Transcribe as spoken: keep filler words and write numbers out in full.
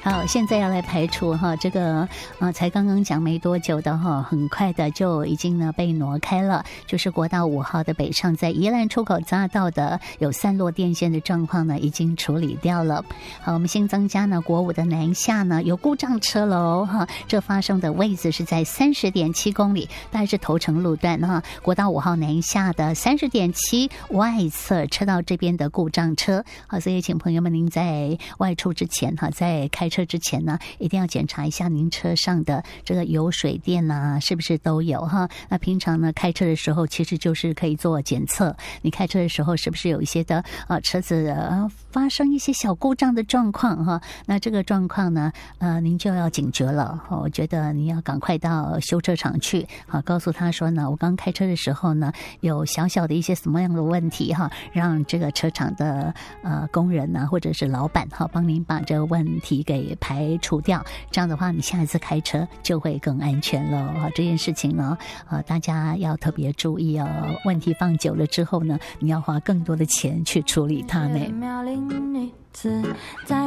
好，现在要来排除哈这个呃，才刚刚讲没多久的哈，很快的就已经呢被挪开了，就是国道五号的北上，在宜兰出口匝道的有散落电线的状况呢，已经处理掉了。好，我们新增加呢国五的南下呢有故障车喽哈，这发生的位置是在三十点七公里，大概是头城路段哈，国道五号南下的三十点七外侧车道这边的故障车。好，所以请朋友们您在外出之前哈，在开车之前呢，一定要检查一下您车上的这个油水电啊，是不是都有哈？那平常呢开车的时候，其实就是可以做检测，你开车的时候是不是有一些的呃车子呃发生一些小故障的状况哈？那这个状况呢，呃，您就要警觉了。我觉得你要赶快到修车厂去，好，告诉他说呢，我刚开车的时候呢，有小小的一些什么样的问题哈，让这个车厂的呃工人啊，或者是老板哈，帮您把这个问题给排除掉。这样的话，你下一次开车就会更安全了。哈，这件事情呢，呃，大家要特别注意哦。问题放久了之后呢，你要花更多的钱去处理它呢。